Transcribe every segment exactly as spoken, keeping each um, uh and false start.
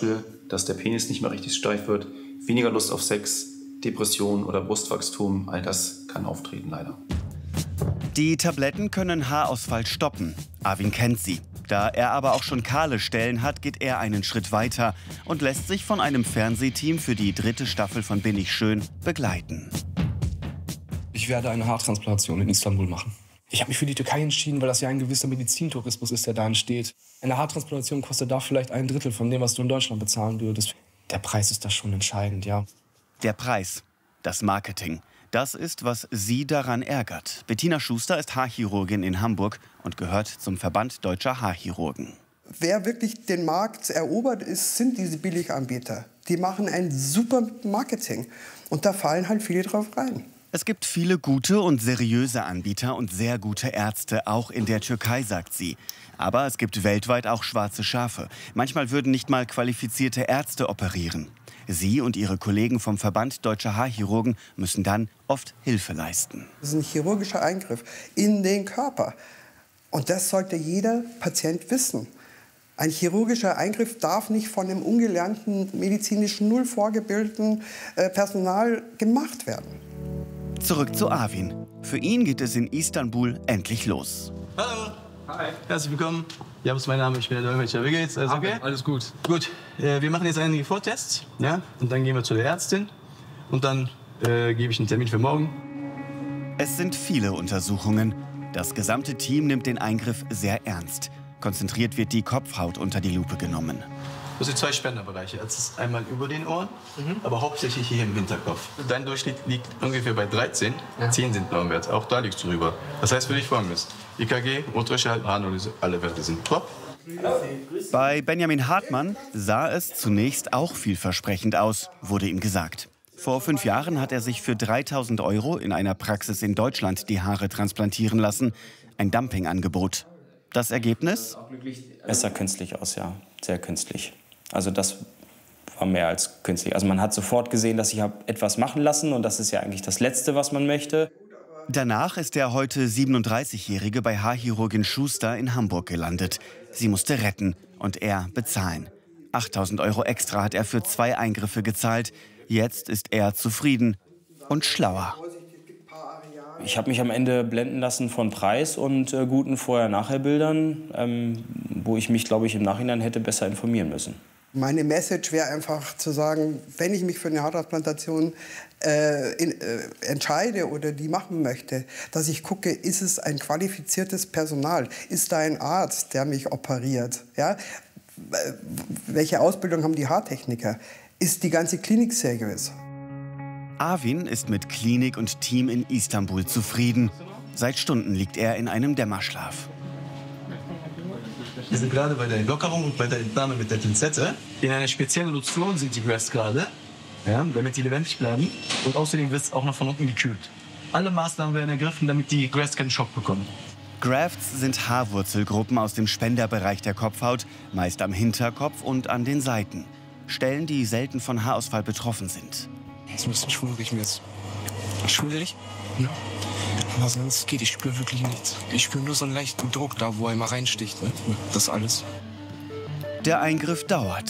Beispiel, dass der Penis nicht mehr richtig steif wird, weniger Lust auf Sex, Depression oder Brustwachstum, all das kann auftreten leider. Die Tabletten können Haarausfall stoppen. Arvin kennt sie. Da er aber auch schon kahle Stellen hat, geht er einen Schritt weiter und lässt sich von einem Fernsehteam für die dritte Staffel von Bin ich schön begleiten. Ich werde eine Haartransplantation in Istanbul machen. Ich habe mich für die Türkei entschieden, weil das ja ein gewisser Medizintourismus ist, der da entsteht. Eine Haartransplantation kostet da vielleicht ein Drittel von dem, was du in Deutschland bezahlen würdest. Der Preis ist da schon entscheidend, ja. Der Preis, das Marketing. Das ist, was sie daran ärgert. Bettina Schuster ist Haarchirurgin in Hamburg und gehört zum Verband Deutscher Haarchirurgen. Wer wirklich den Markt erobert, ist, sind diese Billiganbieter. Die machen ein super Marketing. Und da fallen halt viele drauf rein. Es gibt viele gute und seriöse Anbieter und sehr gute Ärzte, auch in der Türkei, sagt sie. Aber es gibt weltweit auch schwarze Schafe. Manchmal würden nicht mal qualifizierte Ärzte operieren. Sie und ihre Kollegen vom Verband Deutscher Haarchirurgen müssen dann oft Hilfe leisten. Das ist ein chirurgischer Eingriff in den Körper. Und das sollte jeder Patient wissen. Ein chirurgischer Eingriff darf nicht von einem ungelernten, medizinischen, null vorgebildeten äh, Personal gemacht werden. Zurück zu Arvin. Für ihn geht es in Istanbul endlich los. Hallo. Hi. Herzlich willkommen. Ja, was ist mein Name? Ich bin der Dolmetscher. Wie geht's? Alles okay? Alles gut. Gut. Äh, wir machen jetzt einige Vortests. Ja? Und dann gehen wir zu der Ärztin. Und dann äh, gebe ich einen Termin für morgen. Es sind viele Untersuchungen. Das gesamte Team nimmt den Eingriff sehr ernst. Konzentriert wird die Kopfhaut unter die Lupe genommen. Das sind zwei Spenderbereiche. Das ist einmal über den Ohren, mhm. aber hauptsächlich hier im Hinterkopf. Dein Durchschnitt liegt ungefähr bei dreizehn. Ja. zehn sind Blauwert. Auch da liegst du drüber. Das heißt für dich Folgendes: E K G, Ultraschall, Harnanalyse, alle Werte sind top. Bei Benjamin Hartmann sah es zunächst auch vielversprechend aus, wurde ihm gesagt. Vor fünf Jahren hat er sich für dreitausend Euro in einer Praxis in Deutschland die Haare transplantieren lassen. Ein Dumpingangebot. Das Ergebnis? Es sah künstlich aus, ja. Sehr künstlich. Also das war mehr als künstlich. Also man hat sofort gesehen, dass ich habe etwas machen lassen und das ist ja eigentlich das Letzte, was man möchte. Danach ist der heute siebenunddreißigjährige bei Haarchirurgin Schuster in Hamburg gelandet. Sie musste retten und er bezahlen. achttausend Euro extra hat er für zwei Eingriffe gezahlt. Jetzt ist er zufrieden und schlauer. Ich habe mich am Ende blenden lassen von Preis und äh, guten Vorher-Nachher-Bildern, ähm, wo ich mich, glaube ich, im Nachhinein hätte besser informieren müssen. Meine Message wäre einfach zu sagen, wenn ich mich für eine Haartransplantation äh, in, äh, entscheide oder die machen möchte, dass ich gucke, ist es ein qualifiziertes Personal? Ist da ein Arzt, der mich operiert? Ja? Welche Ausbildung haben die Haartechniker? Ist die ganze Klinik seriös? Arvin ist mit Klinik und Team in Istanbul zufrieden. Seit Stunden liegt er in einem Dämmerschlaf. Wir sind gerade bei der Lockerung und bei der Entnahme mit der Pinzette. In einer speziellen Lotion sind die Grafts gerade, ja, damit die lebendig bleiben. Und außerdem wird es auch noch von unten gekühlt. Alle Maßnahmen werden ergriffen, damit die Grafts keinen Schock bekommen. Grafts sind Haarwurzelgruppen aus dem Spenderbereich der Kopfhaut, meist am Hinterkopf und an den Seiten. Stellen, die selten von Haarausfall betroffen sind. Das ist ein bisschen schwurig mir jetzt. Schwurig? Ja. Aber sonst geht, ich spüre wirklich nichts. Ich spüre nur so einen leichten Druck da, wo er immer reinsticht. Ne? Das alles. Der Eingriff dauert.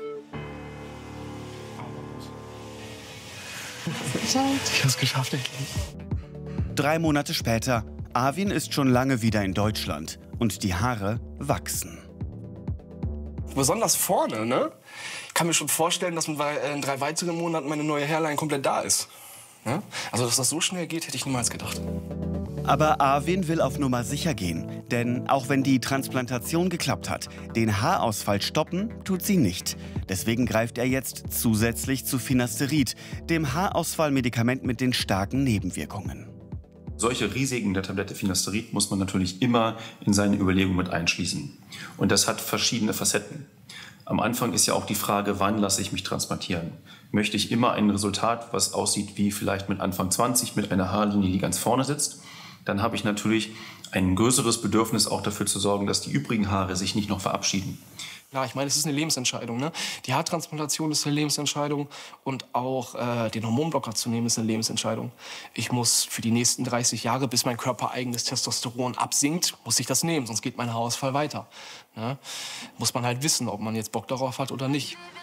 Ich hab's geschafft, endlich. Drei Monate später. Arvin ist schon lange wieder in Deutschland. Und die Haare wachsen. Besonders vorne, ne? Ich kann mir schon vorstellen, dass in drei weiteren Monaten meine neue Hairline komplett da ist. Ja? Also, dass das so schnell geht, hätte ich niemals gedacht. Aber Arvin will auf Nummer sicher gehen. Denn auch wenn die Transplantation geklappt hat, den Haarausfall stoppen tut sie nicht. Deswegen greift er jetzt zusätzlich zu Finasterid, dem Haarausfallmedikament mit den starken Nebenwirkungen. Solche Risiken der Tablette Finasterid muss man natürlich immer in seine Überlegungen mit einschließen. Und das hat verschiedene Facetten. Am Anfang ist ja auch die Frage, wann lasse ich mich transplantieren? Möchte ich immer ein Resultat, was aussieht wie vielleicht mit Anfang zwanzig, mit einer Haarlinie, die ganz vorne sitzt? Dann habe ich natürlich ein größeres Bedürfnis, auch dafür zu sorgen, dass die übrigen Haare sich nicht noch verabschieden. Ja, ich meine, es ist eine Lebensentscheidung. Ne? Die Haartransplantation ist eine Lebensentscheidung und auch äh, den Hormonblocker zu nehmen ist eine Lebensentscheidung. Ich muss für die nächsten dreißig Jahre, bis mein körpereigenes Testosteron absinkt, muss ich das nehmen, sonst geht mein Haarausfall weiter. Ne? Muss man halt wissen, ob man jetzt Bock darauf hat oder nicht.